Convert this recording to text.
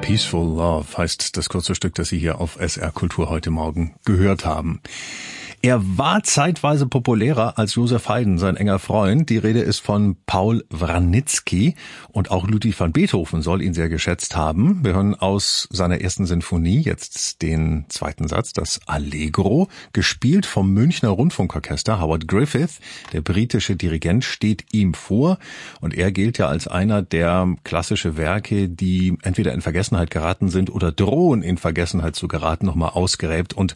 Peaceful Love heißt das kurze Stück, das Sie hier auf SR Kultur heute Morgen gehört haben. Er war zeitweise populärer als Joseph Haydn, sein enger Freund. Die Rede ist von Paul Wranitzky und auch Ludwig van Beethoven soll ihn sehr geschätzt haben. Wir hören aus seiner ersten Sinfonie jetzt den zweiten Satz, das Allegro, gespielt vom Münchner Rundfunkorchester. Howard Griffith, der britische Dirigent, steht ihm vor und er gilt ja als einer der klassische Werke, die entweder in Vergessenheit geraten sind oder drohen in Vergessenheit zu geraten, nochmal ausgräbt und